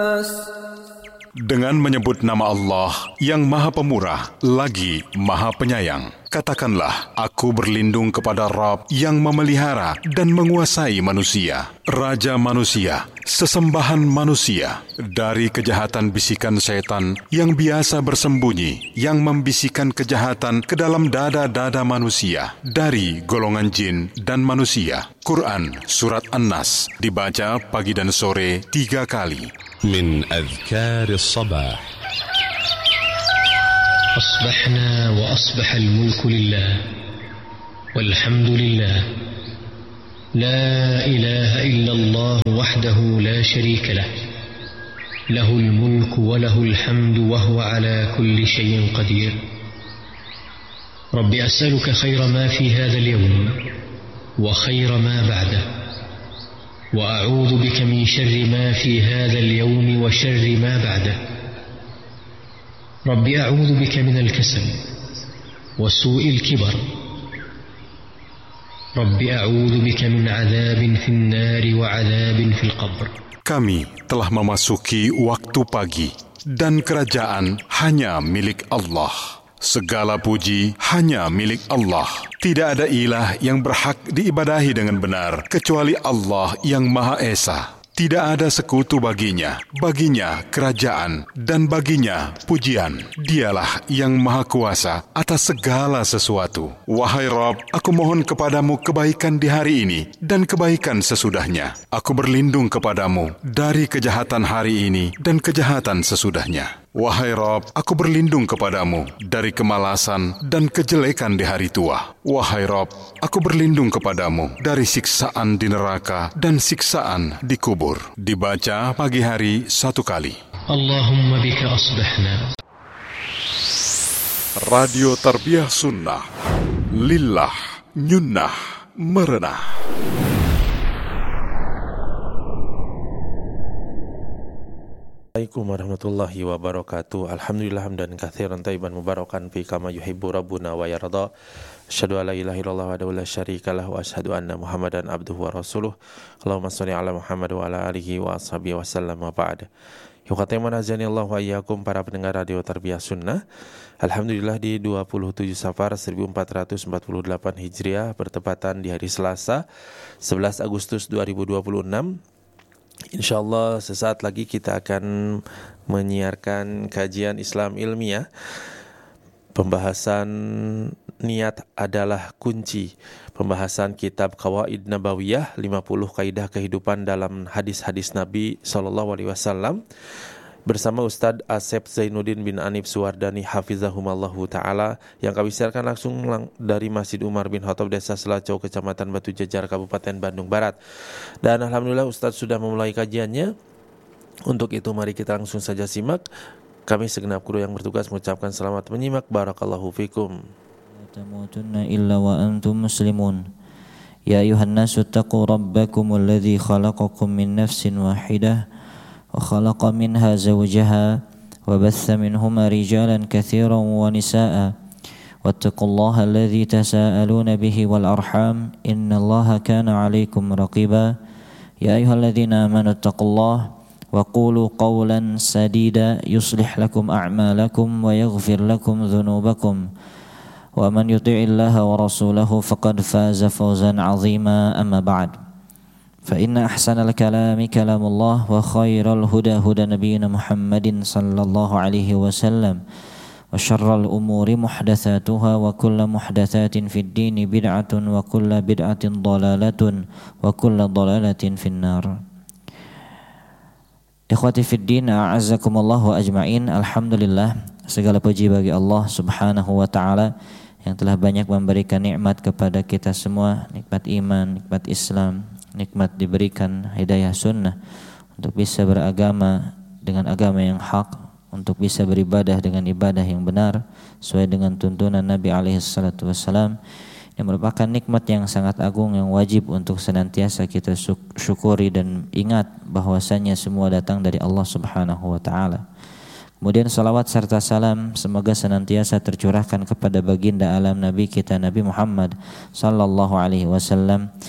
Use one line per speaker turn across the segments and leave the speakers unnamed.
Dengan menyebut nama Allah yang Maha Pemurah lagi Maha Penyayang, katakanlah, aku berlindung kepada Rabb yang memelihara dan menguasai manusia, Raja manusia, sesembahan manusia, dari kejahatan bisikan setan yang biasa bersembunyi, yang membisikkan kejahatan ke dalam dada-dada manusia, dari golongan jin dan manusia. Quran Surat An-Nas, dibaca pagi dan sore 3 kali.
من أذكار الصباح.
أصبحنا وأصبح الملك لله والحمد لله لا إله إلا الله وحده لا شريك له له الملك وله الحمد وهو على كل شيء قدير رب أسألك خير ما في هذا اليوم وخير ما بعده وأعوذ بك من شر ما في هذا اليوم وشر ما بعده رب أعوذ بك من الكسل وسوء الكبر رب أعوذ بك من عذاب في النار وعذاب في القبر.
Kami telah memasuki waktu pagi dan kerajaan hanya milik Allah. Segala puji hanya milik Allah. Tidak ada ilah yang berhak diibadahi dengan benar kecuali Allah yang Maha Esa. Tidak ada sekutu baginya. Baginya kerajaan dan baginya pujian. Dialah yang Maha Kuasa atas segala sesuatu. Wahai Rabb, aku mohon kepadamu kebaikan di hari ini dan kebaikan sesudahnya. Aku berlindung kepadamu dari kejahatan hari ini dan kejahatan sesudahnya. Wahai Rabb, aku berlindung kepadamu dari kemalasan dan kejelekan di hari tua. Wahai Rabb, aku berlindung kepadamu dari siksaan di neraka dan siksaan di kubur. Dibaca pagi hari 1 kali.
Allahumma bika asbahna.
Radio Tarbiyah Sunnah, Lillah, Nyunnah, Merenah.
Assalamualaikum warahmatullahi wabarakatuh. Alhamdulillah hamdan katsiran thayyiban mubarakan fi kama yuhibbu rabbuna wa yarda. Asyhadu an la ilaha illallah wahdahu la syarika lahu wa asyhadu anna Muhammadan abduhu wa rasuluh. Allahumma shalli ala Muhammad wa ala alihi wa ashabihi wa sallam wa ba'd. Yuqatiman azanillahu wa iyyakum para pendengar Radio Tarbiyah Sunnah. Alhamdulillah di 27 Safar 1448 Hijriah bertepatan di hari Selasa 11 Agustus 2026. InsyaAllah sesaat lagi kita akan menyiarkan kajian Islam ilmiah. Pembahasan niat adalah kunci. Pembahasan kitab Qawaid Nabawiyah 50 kaidah kehidupan dalam hadis-hadis Nabi SAW bersama Ustadz Asep Zainuddin bin Anif Suwardani Hafizahumallahu Ta'ala yang kami siarkan langsung dari Masjid Umar bin Khattab Desa Selacau Kecamatan Batu Jajar Kabupaten Bandung Barat. Dan Alhamdulillah Ustadz sudah memulai kajiannya. Untuk itu mari kita langsung saja simak. Kami segenap kru yang bertugas mengucapkan selamat menyimak. Barakallahu fikum.
Tamutunna illa wa antum muslimun. Ya ayuhan nasu taqu rabbakumul ladzi khalaqakum min nafsin wahidah وخلق منها زوجها وبث منهما رجالا كثيرا ونساء واتقوا الله الذي تساءلون به والأرحام إن الله كان عليكم رقيبا يا أيها الذين آمنوا اتقوا الله وقولوا قولا سديدا يصلح لكم أعمالكم ويغفر لكم ذنوبكم ومن يطع الله ورسوله فقد فاز فوزا عظيما أما بعد فإن أحسن الكلام كلام الله وخير الهدى هدى نبينا محمد صلى الله عليه وسلم وشر الأمور محدثاتها وكل محدثات في الدين بدعة وكل بدعة ضلالة وكل ضلالة في النار. Ikhwati fid din, a'azzakumullah wa ajma'in. Alhamdulillah, segala puji bagi Allah Subhanahu wa taala yang telah banyak memberikan nikmat kepada kita semua, nikmat iman, nikmat Islam, nikmat diberikan hidayah sunnah untuk bisa beragama dengan agama yang hak, untuk bisa beribadah dengan ibadah yang benar sesuai dengan tuntunan Nabi SAW. Yang merupakan nikmat yang sangat agung yang wajib untuk senantiasa kita syukuri dan ingat bahwasanya semua datang dari Allah Subhanahu wa taala. Kemudian salawat serta salam semoga senantiasa tercurahkan kepada baginda alam Nabi kita Nabi Muhammad sallallahu alaihi wasallam,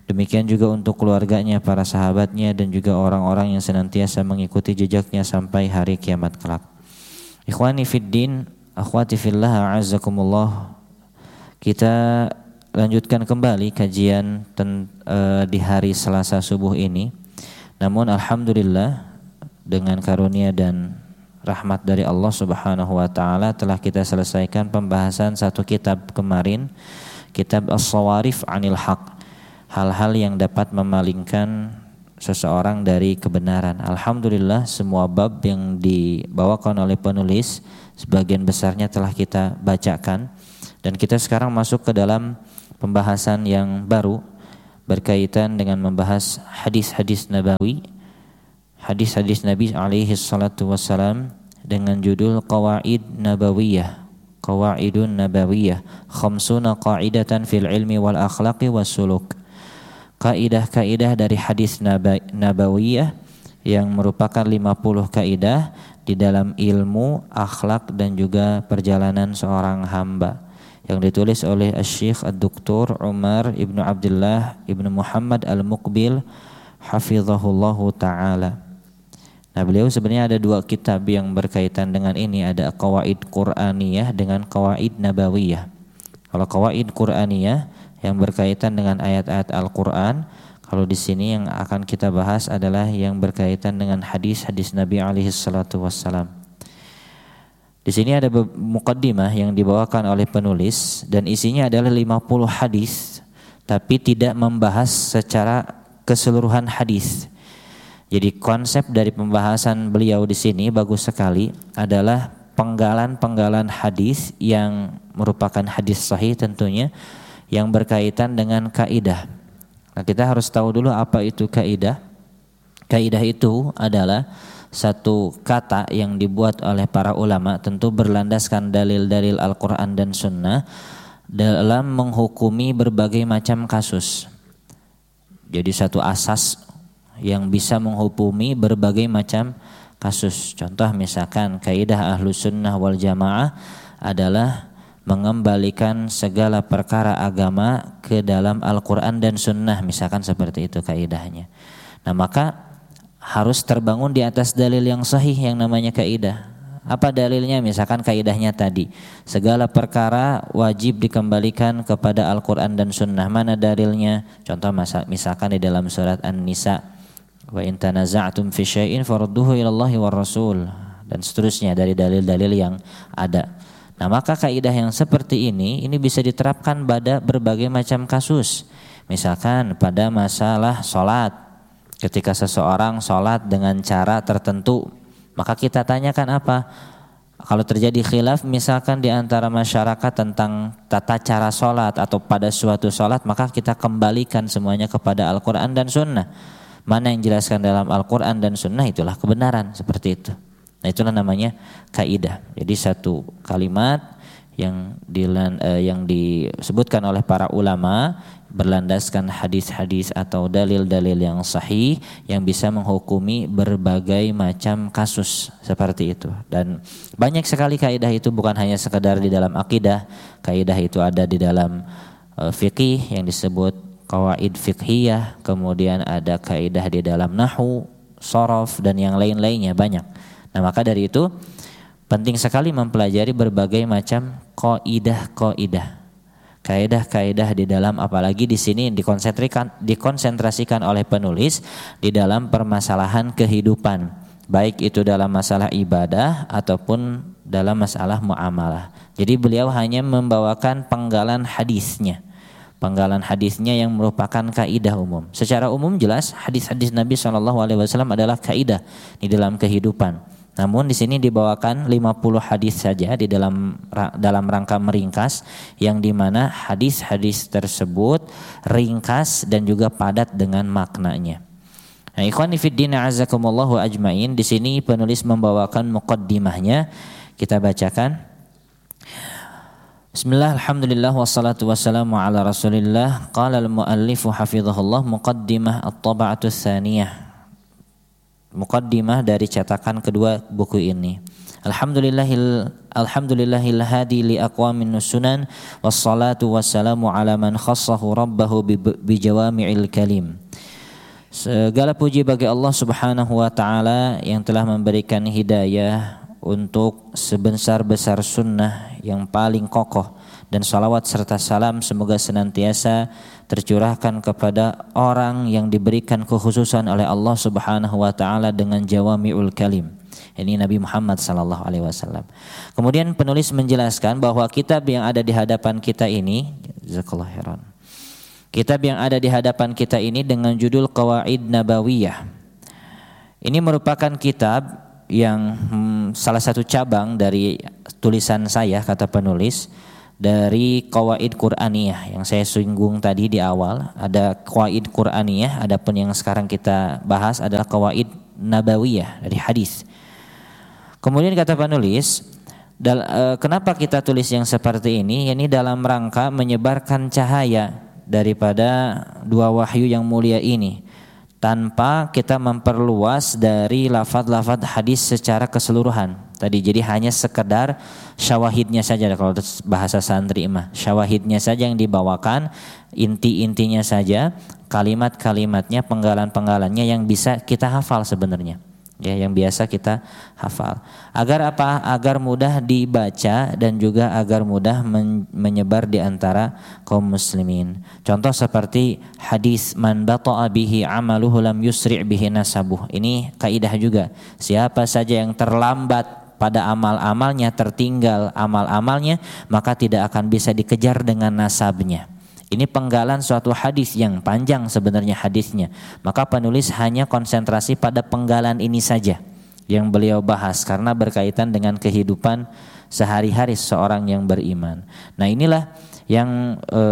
Demikian juga untuk keluarganya, para sahabatnya, dan juga orang-orang yang senantiasa mengikuti jejaknya sampai hari kiamat kelak. Ikhwani fiddin, akhwati fillah, a'azzakumullah. Kita lanjutkan kembali kajian di hari Selasa subuh ini. Namun alhamdulillah dengan karunia dan rahmat dari Allah Subhanahu wa taala telah kita selesaikan pembahasan satu kitab kemarin, kitab As-Sawarif 'anil Haq. Hal-hal yang dapat memalingkan seseorang dari kebenaran. Alhamdulillah semua bab yang dibawakan oleh penulis sebagian besarnya telah kita bacakan, dan kita sekarang masuk ke dalam pembahasan yang baru berkaitan dengan membahas hadis-hadis nabawi, hadis-hadis Nabi alaihi salatu wassalam, dengan judul Qawaid Nabawiyah, Qawaidun Nabawiyah, khamsuna qa'idatan fil ilmi wal akhlaqi was suluk. Kaidah-kaidah dari hadis nabawiyah yang merupakan 50 kaidah di dalam ilmu, akhlak, dan juga perjalanan seorang hamba, yang ditulis oleh Syekh Ad-Doktor Umar Ibnu Abdullah Ibnu Muhammad Al-Muqbil hafizahullahu ta'ala. Nah, beliau sebenarnya ada dua kitab yang berkaitan dengan ini, ada Qawaid Qur'aniyah dengan Qawaid Nabawiyah. Kalau Qawaid Qur'aniyah yang berkaitan dengan ayat-ayat Al-Quran, kalau di sini yang akan kita bahas adalah yang berkaitan dengan hadis-hadis Nabi alaihi salatu wassalam. Di sini ada muqaddimah yang dibawakan oleh penulis, dan isinya adalah 50 hadis, tapi tidak membahas secara keseluruhan hadis. Jadi konsep dari pembahasan beliau di sini bagus sekali, adalah penggalan-penggalan hadis yang merupakan hadis sahih tentunya, yang berkaitan dengan kaidah. Nah, kita harus tahu dulu apa itu kaidah. Kaidah itu adalah satu kata yang dibuat oleh para ulama, tentu berlandaskan dalil-dalil Al-Quran dan Sunnah dalam menghukumi berbagai macam kasus. Jadi satu asas yang bisa menghukumi berbagai macam kasus. Contoh misalkan kaidah Ahlus Sunnah wal Jamaah adalah mengembalikan segala perkara agama ke dalam Al-Quran dan Sunnah, misalkan seperti itu kaidahnya. Nah, maka harus terbangun di atas dalil yang sahih yang namanya kaidah. Apa dalilnya? Misalkan kaidahnya tadi, segala perkara wajib dikembalikan kepada Al-Quran dan Sunnah. Mana dalilnya? Contoh misalkan di dalam surat An-Nisa, wa in tanaza'tum fi syai'in farudduhu ilallahi war rasul, dan seterusnya dari dalil-dalil yang ada. Nah, maka kaidah yang seperti ini bisa diterapkan pada berbagai macam kasus. Misalkan pada masalah sholat, ketika seseorang sholat dengan cara tertentu, maka kita tanyakan apa? Kalau terjadi khilaf misalkan di antara masyarakat tentang tata cara sholat atau pada suatu sholat, maka kita kembalikan semuanya kepada Al-Quran dan Sunnah. Mana yang dijelaskan dalam Al-Quran dan Sunnah, itulah kebenaran, seperti itu. Nah, itulah namanya kaidah. Jadi satu kalimat yang disebutkan oleh para ulama berlandaskan hadis-hadis atau dalil-dalil yang sahih yang bisa menghukumi berbagai macam kasus seperti itu. Dan banyak sekali kaidah itu, bukan hanya sekedar di dalam akidah. Kaidah itu ada di dalam fikih yang disebut qawaid fiqhiyah, kemudian ada kaidah di dalam nahwu, shorof, dan yang lain-lainnya banyak. Nah, maka dari itu penting sekali mempelajari berbagai macam kaidah-kaidah di dalam, apalagi di sini dikonsentrasikan oleh penulis di dalam permasalahan kehidupan, baik itu dalam masalah ibadah ataupun dalam masalah muamalah. Jadi beliau hanya membawakan penggalan hadisnya yang merupakan kaidah umum. Secara umum jelas hadis-hadis Nabi SAW adalah kaidah di dalam kehidupan. Namun di sini dibawakan 50 hadis saja di dalam rangka meringkas, yang dimana hadis-hadis tersebut ringkas dan juga padat dengan maknanya. Nah, ikhwani fiddin a'azzakumullahu ajmain, di sini penulis membawakan muqaddimahnya. Kita bacakan. Bismillah, alhamdulillah, wassalatu wassalamu ala rasulillah. Qala al-muallifu hafizahullah, muqaddimah at-taba'atu tsaniyah. Muqaddimah dari cetakan kedua buku ini. Alhamdulillahil hadi li aqwamin sunan wassalatu wassalamu ala man khassahu rabbahu bi jawami'il kalim. Segala puji bagi Allah Subhanahu wa taala yang telah memberikan hidayah untuk sebesar-besar sunnah yang paling kokoh, dan salawat serta salam semoga senantiasa tercurahkan kepada orang yang diberikan kekhususan oleh Allah Subhanahu wa taala dengan jawami'ul kalim. Ini Nabi Muhammad sallallahu alaihi wasallam. Kemudian penulis menjelaskan bahwa kitab yang ada di hadapan kita ini, jazakallahu khairan. Kitab yang ada di hadapan kita ini dengan judul Qawaid Nabawiyah. Ini merupakan kitab yang salah satu cabang dari tulisan saya, kata penulis, dari Qawaid Qur'aniyah yang saya singgung tadi di awal. Ada Qawaid Qur'aniyah, adapun yang sekarang kita bahas adalah Qawaid Nabawiyah dari hadis. Kemudian kata penulis, kenapa kita tulis yang seperti ini? Ini dalam rangka menyebarkan cahaya daripada dua wahyu yang mulia ini, tanpa kita memperluas dari lafaz-lafaz hadis secara keseluruhan tadi. Jadi hanya sekedar syawahidnya saja, kalau bahasa santri mah syawahidnya saja yang dibawakan, inti-intinya saja, kalimat-kalimatnya, penggalan-penggalannya yang bisa kita hafal sebenarnya. Ya, yang biasa kita hafal. Agar apa? Agar mudah dibaca dan juga agar mudah menyebar di antara kaum muslimin. Contoh seperti hadis man bata'a bihi amaluhu lam yusri' bihi nasabuh. Ini kaidah juga. Siapa saja yang terlambat pada amal-amalnya, tertinggal amal-amalnya, maka tidak akan bisa dikejar dengan nasabnya. Ini penggalan suatu hadis yang panjang sebenarnya hadisnya. Maka penulis hanya konsentrasi pada penggalan ini saja yang beliau bahas karena berkaitan dengan kehidupan sehari-hari seorang yang beriman. Nah, inilah yang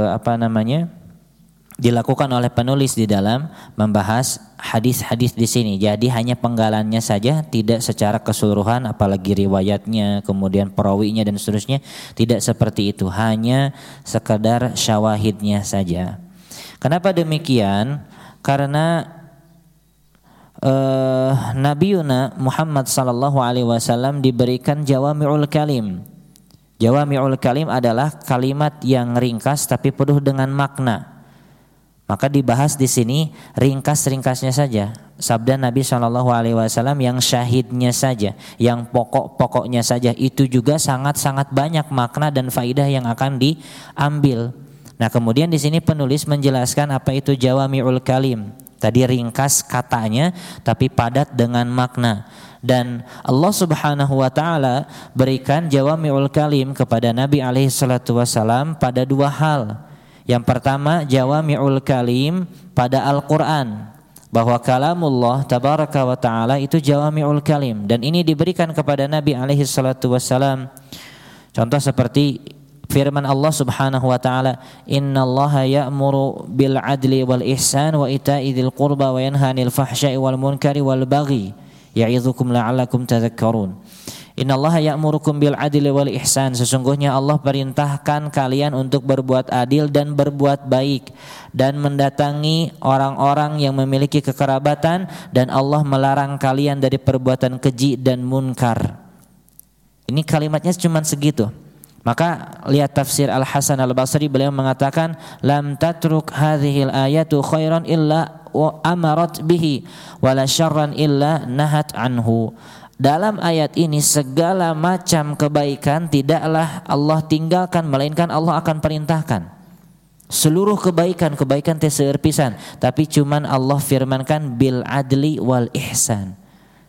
dilakukan oleh penulis di dalam membahas hadis-hadis di sini. Jadi hanya penggalannya saja, tidak secara keseluruhan, apalagi riwayatnya, kemudian perawinya dan seterusnya, tidak seperti itu. Hanya sekadar syawahidnya saja. Kenapa demikian? Karena Nabiuna Muhammad sallallahu alaihi wasallam diberikan jawami'ul kalim. Jawami'ul kalim adalah kalimat yang ringkas tapi penuh dengan makna. Maka dibahas di sini ringkas-ringkasnya saja. Sabda Nabi SAW yang syahidnya saja, yang pokok-pokoknya saja, itu juga sangat-sangat banyak makna dan faidah yang akan diambil. Nah, kemudian di sini penulis menjelaskan apa itu jawami'ul kalim. Tadi ringkas katanya tapi padat dengan makna. Dan Allah Subhanahu wa taala berikan jawami'ul kalim kepada Nabi alaihi salatu wasallam pada dua hal. Yang pertama, jawami'ul kalim pada Al-Quran, bahwa kalamullah tabaraka wa ta'ala itu jawami'ul kalim, dan ini diberikan kepada Nabi alaihi salatu wassalam. Contoh seperti firman Allah Subhanahu wa ta'ala, innallaha ya'muru bil adli wal ihsan wa ita'i dzil qurba wa yanha 'anil fahsya'i wal munkari wal baghi ya'idzukum la'allakum tadhakkarun. Innallaha ya'murukum bil adli wal ihsan. Sesungguhnya Allah perintahkan kalian untuk berbuat adil dan berbuat baik dan mendatangi orang-orang yang memiliki kekerabatan, dan Allah melarang kalian dari perbuatan keji dan munkar. Ini kalimatnya cuma segitu. Maka lihat tafsir Al-Hasan Al-Basri, beliau mengatakan lam tatruk hadhil ayatu khairan illa wa amarat bihi wala syarran illa nahat anhu. Dalam ayat ini segala macam kebaikan tidaklah Allah tinggalkan, melainkan Allah akan perintahkan. Seluruh kebaikan teh seueur pisan, tapi cuman Allah firmankan bil adli wal ihsan.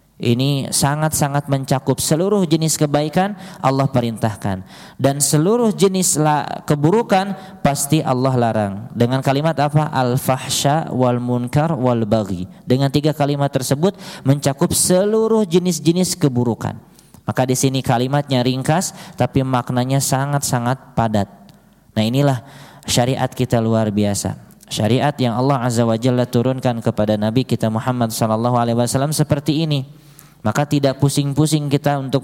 Ini sangat-sangat mencakup seluruh jenis kebaikan Allah perintahkan, dan seluruh jenis keburukan pasti Allah larang. Dengan kalimat apa? Al-fahsya wal munkar wal baghi. Dengan tiga kalimat tersebut mencakup seluruh jenis-jenis keburukan. Maka di sini kalimatnya ringkas tapi maknanya sangat-sangat padat. Nah, inilah syariat kita luar biasa. Syariat yang Allah Azza wa Jalla turunkan kepada Nabi kita Muhammad sallallahu alaihi wasallam seperti ini. Maka tidak pusing-pusing kita untuk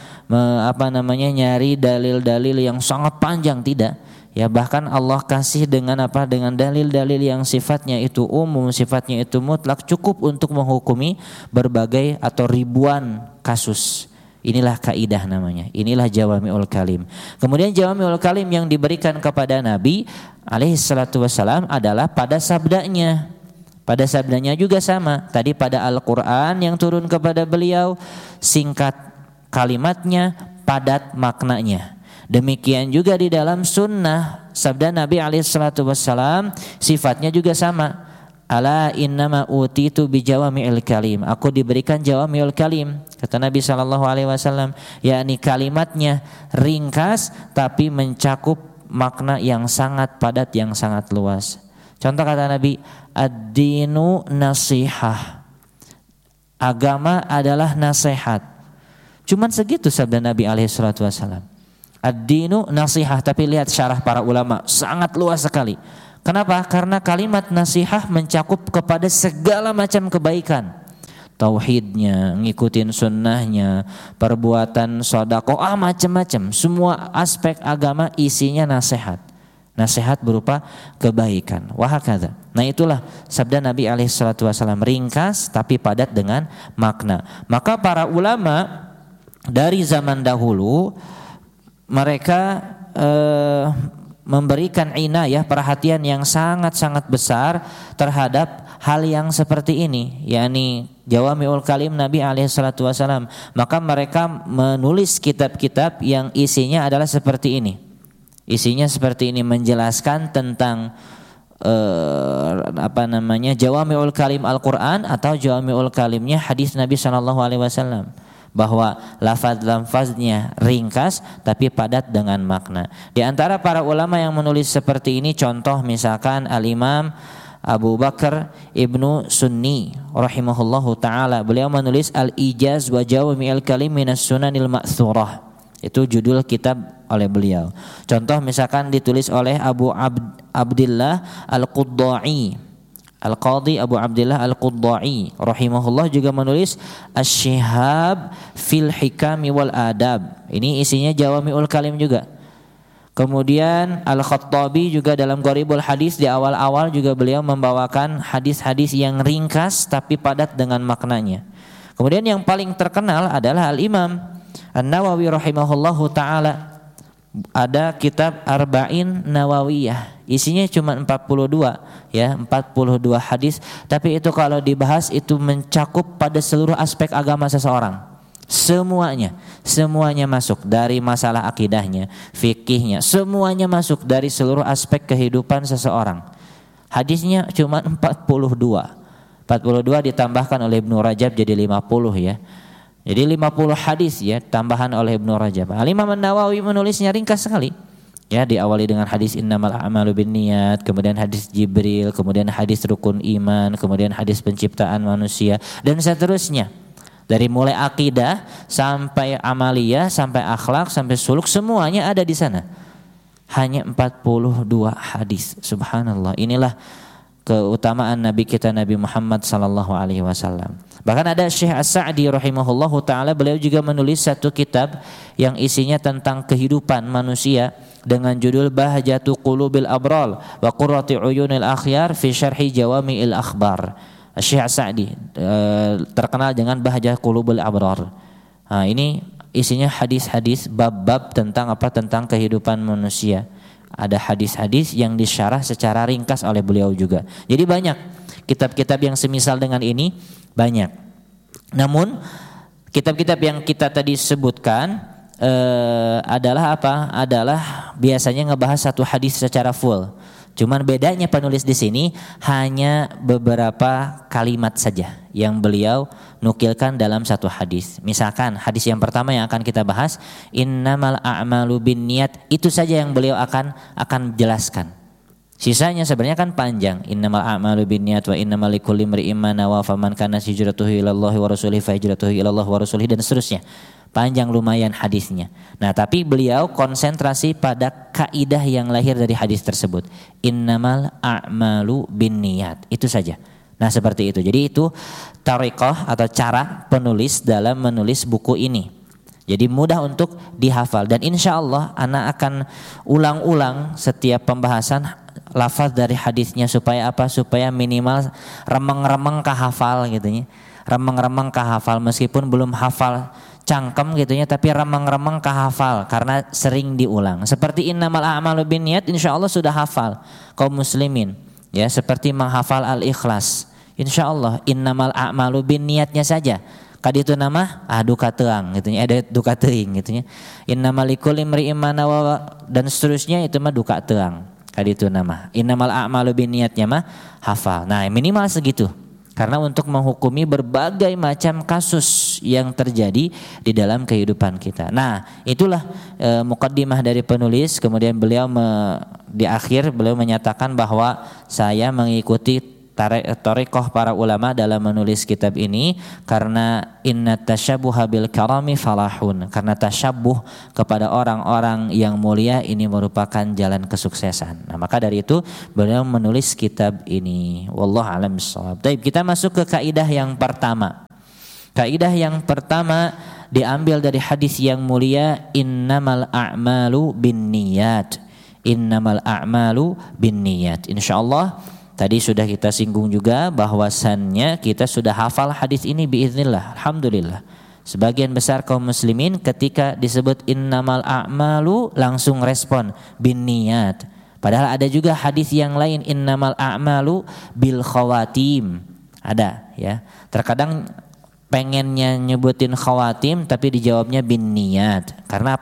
nyari dalil-dalil yang sangat panjang, tidak. Ya, bahkan Allah kasih dengan dalil-dalil yang sifatnya itu umum, sifatnya itu mutlak, cukup untuk menghukumi berbagai atau ribuan kasus. Inilah kaidah namanya. Inilah jawami'ul kalim. Kemudian jawami'ul kalim yang diberikan kepada Nabi alaihi salatu wassalam adalah pada sabdanya. Pada sabdanya juga sama. Tadi pada Al-Quran yang turun kepada beliau, singkat kalimatnya, padat maknanya. Demikian juga di dalam sunnah sabda Nabi alaihi salatu wassalam, sifatnya juga sama. Ala innama utitu bijawami'il kalim. Aku diberikan jawami'ul kalim. Kata Nabi SAW, yakni kalimatnya ringkas tapi mencakup makna yang sangat padat, yang sangat luas. Contoh kata Nabi, ad-dinu nasihah. Agama adalah nasihat. Cuman segitu sabda Nabi SAW. Ad-dinu nasihah. Tapi lihat syarah para ulama, sangat luas sekali. Kenapa? Karena kalimat nasihah mencakup kepada segala macam kebaikan. Tauhidnya, ngikutin sunnahnya, perbuatan sedekah, macam-macam. Semua aspek agama isinya nasihat. Nasihat berupa kebaikan. Wahakadha. Nah itulah sabda Nabi SAW, ringkas tapi padat dengan makna. Maka para ulama dari zaman dahulu mereka memberikan inayah, perhatian yang sangat-sangat besar terhadap hal yang seperti ini, yakni jawami'ul kalim Nabi SAW. Maka mereka menulis kitab-kitab yang isinya adalah seperti ini. Isinya seperti ini, menjelaskan tentang jawami'ul kalim Al-Quran atau jawami'ul kalimnya hadis Nabi SAW. Bahwa lafaz-lafaznya ringkas tapi padat dengan makna. Di antara para ulama yang menulis seperti ini, contoh misalkan Al-Imam Abu Bakar Ibnu Sunni rahimahullahu ta'ala. Beliau menulis Al-Ijaz wa Jawami'il Kalim Minas Sunanil Ma'thurah. Itu judul kitab oleh beliau. Contoh misalkan ditulis oleh Abu Abdillah Al-Qudda'i, Al-Qadhi Abu Abdillah Al-Qudda'i rahimahullah juga menulis Asy-Syihab fil Hikami wal Adab. Ini isinya jawami'ul kalim juga. Kemudian Al-Khattabi juga dalam Gharibul Hadis di awal-awal juga beliau membawakan hadis-hadis yang ringkas tapi padat dengan maknanya. Kemudian yang paling terkenal adalah Al-Imam An-Nawawi rahimahullahu ta'ala. Ada kitab Arba'in Nawawiyah, isinya cuma 42 hadis, tapi itu kalau dibahas itu mencakup pada seluruh aspek agama seseorang. Semuanya masuk, dari masalah akidahnya, fikihnya, semuanya masuk dari seluruh aspek kehidupan seseorang. Hadisnya cuma 42 ditambahkan oleh Ibnu Rajab jadi 50 ya. Jadi 50 hadis ya tambahan oleh Ibnu Rajab. Al-Imam An-Nawawi menulisnya ringkas sekali. Ya, diawali dengan hadis innamal a'malu binniyat, kemudian hadis Jibril, kemudian hadis rukun iman, kemudian hadis penciptaan manusia dan seterusnya. Dari mulai akidah sampai amaliyah, sampai akhlak, sampai suluk, semuanya ada di sana. Hanya 42 hadis. Subhanallah. Inilah keutamaan Nabi kita Nabi Muhammad sallallahu alaihi wasallam. Bahkan ada Syekh As-Sa'di rahimahullahu taala, beliau juga menulis satu kitab yang isinya tentang kehidupan manusia dengan judul Bahjatu Qulubil Abral wa Qurratu Uyunil Akhyar fi Syarhi Jawami'il Akhbar. Syekh As-Sa'di terkenal dengan Bahjah Qulubil Abrar. Nah, ini isinya hadis-hadis bab-bab tentang kehidupan manusia. Ada hadis-hadis yang disyarah secara ringkas oleh beliau juga. Jadi banyak kitab-kitab yang semisal dengan ini, banyak. Namun kitab-kitab yang kita tadi sebutkan adalah apa? Adalah biasanya ngebahas satu hadis secara full. Cuman bedanya penulis di sini hanya beberapa kalimat saja yang beliau nukilkan dalam satu hadis. Misalkan hadis yang pertama yang akan kita bahas, innamal a'malu binniyat, itu saja yang beliau akan jelaskan. Sisanya sebenarnya kan panjang. Innamal a'malu binniyat wa innamal likulli imri'in ma nawa faman kana hijratuhu ilallahi wa rasulihi fa hijratuhu ilallah wa rasulihi dan seterusnya. Panjang lumayan hadisnya. Nah, tapi beliau konsentrasi pada kaidah yang lahir dari hadis tersebut. Innamal a'malu binniyat. Itu saja. Nah, seperti itu. Jadi itu thariqah atau cara penulis dalam menulis buku ini. Jadi mudah untuk dihafal dan insya Allah anak akan ulang-ulang setiap pembahasan lafaz dari hadisnya supaya apa? Supaya minimal remeng-remeng kahafal gitu ya. Remeng-remeng kahafal meskipun belum hafal cangkem gitunya, tapi remeng-remeng kahafal karena sering diulang. Seperti innamal a'malu binniyat, insyaallah sudah hafal kaum muslimin. Ya, seperti menghafal Al-Ikhlas. Insyaallah innamal a'malu binniyatnya saja. Kadi itu nama duka teang gitunya, ada duka teuing gitunya. Innamal likulli imri'in ma nawa dan seterusnya itu mah duka teang. Kadi itu nama. Innamal a'malu binniyatnya mah hafal. Nah, minimal segitu. Karena untuk menghukumi berbagai macam kasus yang terjadi di dalam kehidupan kita. Nah, itulah muqaddimah dari penulis. Kemudian beliau di akhir beliau menyatakan bahwa saya mengikuti thariqah para ulama dalam menulis kitab ini karena inna tasyabuha bil karami falahun, karena tasyabbuh kepada orang-orang yang mulia ini merupakan jalan kesuksesan. Nah, maka dari itu beliau menulis kitab ini. Wallahu a'lam bishawab. Baik, kita masuk ke kaidah yang pertama. Kaidah yang pertama diambil dari hadis yang mulia, innamal a'malu binniyat. Innamal a'malu binniyat. Insyaallah tadi sudah kita singgung juga bahwasannya kita sudah hafal hadis ini biiznillah. Alhamdulillah. Sebagian besar kaum muslimin ketika disebut innamal a'malu langsung respon binniyat. Padahal ada juga hadis yang lain innamal a'malu bil khawatim. Ada ya. Terkadang pengennya nyebutin khawatim tapi dijawabnya binniyat. Karena apa?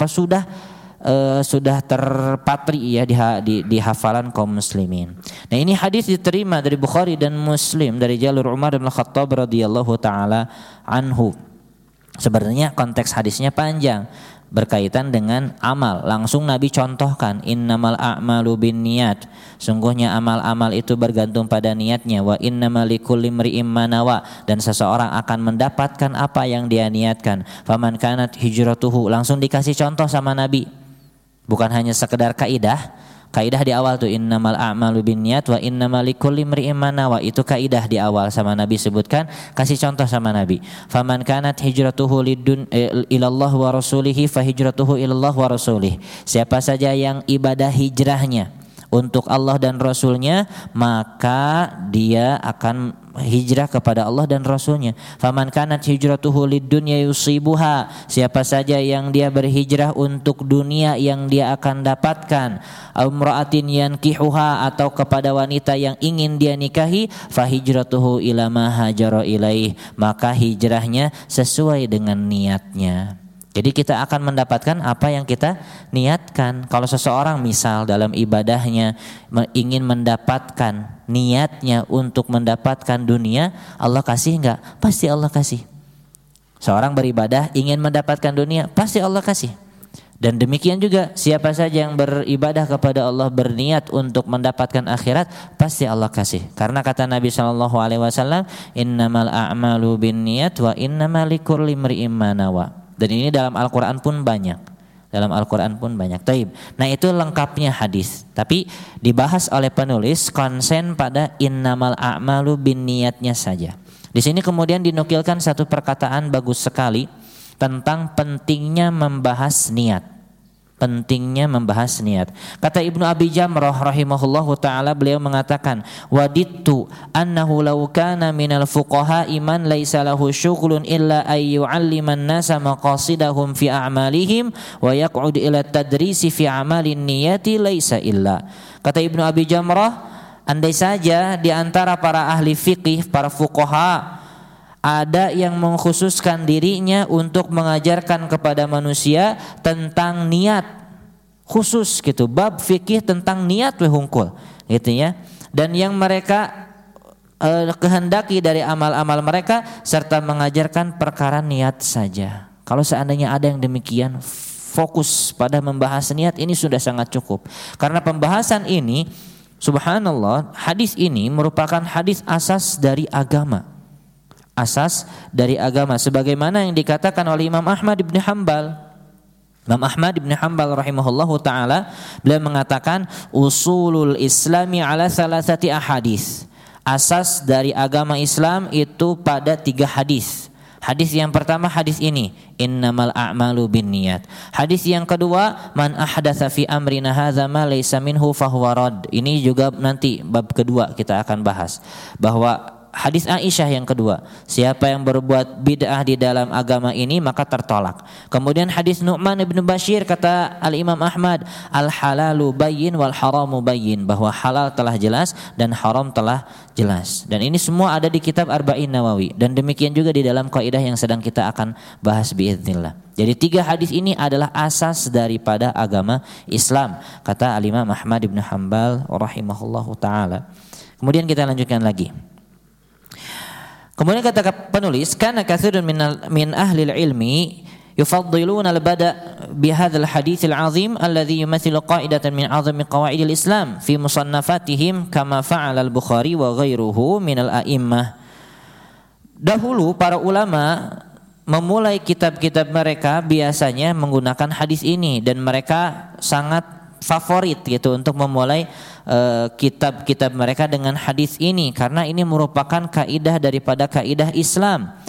Sudah terpatri ya di hafalan kaum muslimin. Nah, ini hadis diterima dari Bukhari dan Muslim dari jalur Umar bin Khattab radhiyallahu taala anhu. Sebenarnya konteks hadisnya panjang, berkaitan dengan amal. Langsung Nabi contohkan innamal a'malu binniyat. Sungguhnya amal-amal itu bergantung pada niatnya. Wa innamal likulli imri'in ma nawa, dan seseorang akan mendapatkan apa yang dia niatkan. Faman kanat hijratuhu, langsung dikasih contoh sama Nabi. Bukan hanya sekedar kaidah di awal tuh innamal a'malu binniyat wa innamal likulli imri'in ma nawa, itu kaidah di awal sama Nabi sebutkan, kasih contoh sama Nabi. Faman kanat hijratuhu ilallah wa rasulihi fa hijratuhu ilallah wa rasulih. Siapa saja yang ibadah hijrahnya untuk Allah dan Rasulnya, maka dia akan hijrah kepada Allah dan Rasulnya. Faman kanat hijratuhu lidunya yusibuha, siapa saja yang dia berhijrah untuk dunia yang dia akan dapatkan, umra'atin yankihuha, atau kepada wanita yang ingin dia nikahi, fa hijratuhu ila ma hajara ilaih, maka hijrahnya sesuai dengan niatnya. Jadi kita akan mendapatkan apa yang kita niatkan. Kalau seseorang misal dalam ibadahnya ingin mendapatkan, niatnya untuk mendapatkan dunia, Allah kasih enggak? Pasti Allah kasih. Seorang beribadah ingin mendapatkan dunia, pasti Allah kasih. Dan demikian juga siapa saja yang beribadah kepada Allah berniat untuk mendapatkan akhirat, pasti Allah kasih. Karena kata Nabi SAW, innamal a'malu binniyat wa innamal likulli imri'in ma nawa. Dan ini dalam Al-Quran pun banyak. Taib. Nah, itu lengkapnya hadis. Tapi dibahas oleh penulis konsen pada innamal a'malu binniyatnya saja. Di sini kemudian dinukilkan satu perkataan bagus sekali tentang pentingnya membahas niat. Kata Ibnu Abi Jamrah rahimahullahu ta'ala, beliau mengatakan, wadittu annahu law kana minal fuqaha iman laisa lahu syughlun illa ay yu'alliman nasa maqasidahum fi a'malihim wa yaq'ud ila tadrisi fi a'malin niyati laisa illa. Kata Ibnu Abi Jamrah, andai saja di antara para ahli fikih, para fuqaha, ada yang mengkhususkan dirinya untuk mengajarkan kepada manusia tentang niat khusus gitu, bab fikih tentang niat hungkul gitu ya, dan yang mereka kehendaki dari amal-amal mereka serta mengajarkan perkara niat saja. Kalau seandainya ada yang demikian, fokus pada membahas niat ini sudah sangat cukup. Karena pembahasan ini, subhanallah, hadis ini merupakan hadis asas dari agama. Sebagaimana yang dikatakan oleh Imam Ahmad bin Hanbal. Imam Ahmad bin Hanbal rahimahullahu ta'ala, beliau mengatakan usulul islami ala thalathati ahadits. Asas dari agama Islam itu pada 3 hadis. Hadis yang pertama hadis ini, innamal a'malu binniyat. Hadis yang kedua, man ahdatsa fi amrina hadza ma laysa minhu fahuwa rad. Ini juga nanti bab kedua kita akan bahas, bahwa hadis Aisyah yang kedua, siapa yang berbuat bid'ah di dalam agama ini maka tertolak. Kemudian hadis Nu'man bin Bashir, kata Al-Imam Ahmad, al-halalu bayyin wal haramu bayyin, bahwa halal telah jelas dan haram telah jelas. Dan ini semua ada di kitab Arba'in Nawawi, dan demikian juga di dalam kaidah yang sedang kita akan bahas biiznillah. Jadi 3 hadis ini adalah asas daripada agama Islam, kata Al-Imam Ahmad bin Hanbal rahimahullahu taala. Kemudian kita lanjutkan lagi. Kemudian kata penulis, kana katsirun min ahli ilmi yufaddiluna al-bada' bi hadzal haditsil azim alladhi yumathilu qa'idatan min azami qawaidil Islam fi musannafatihim kama fa'ala al-Bukhari wa ghairuhu min al-a'immah. Dahulu para ulama memulai kitab-kitab mereka biasanya menggunakan hadis ini, dan mereka sangat favorit gitu untuk memulai kitab-kitab mereka dengan hadis ini, karena ini merupakan kaidah daripada kaidah Islam.